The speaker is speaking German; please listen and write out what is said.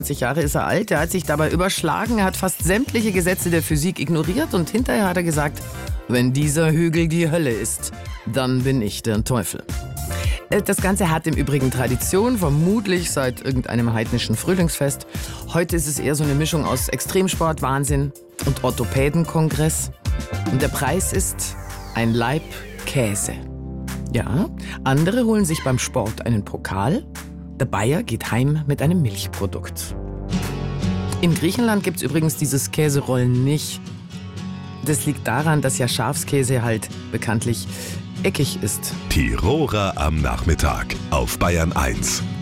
Jahre ist er alt, er hat sich dabei überschlagen, er hat fast sämtliche Gesetze der Physik ignoriert und hinterher hat er gesagt, wenn dieser Hügel die Hölle ist, dann bin ich der Teufel. Das Ganze hat im Übrigen Tradition, vermutlich seit irgendeinem heidnischen Frühlingsfest. Heute ist es eher so eine Mischung aus Extremsport, Wahnsinn und Orthopädenkongress. Und der Preis ist ein Laib Käse. Ja, andere holen sich beim Sport einen Pokal. Der Bayer geht heim mit einem Milchprodukt. In Griechenland gibt es übrigens dieses Käserollen nicht. Das liegt daran, dass ja Schafskäse halt bekanntlich eckig ist. Tiroler am Nachmittag auf Bayern 1.